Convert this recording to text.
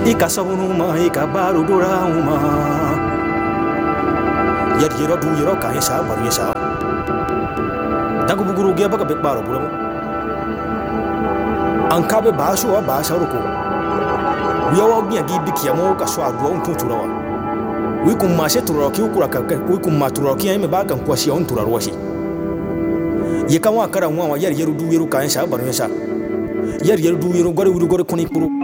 Ika sabunuma, ika baru dorauma. Yero du yero kaya sa baru sa. Dagu buguru gya baka bekbaro buro. Ankabe basu wa basa ruko. Wiyawa gya gibiki yamo kaswa dua unturawa. Wikum mashe turaki ukuraka wikum maturaki ime baga kwasi unturaruwashi. Yekawa kara mwa yero du yero kaya sa baru sa. Yero du yero gore kuni kuru.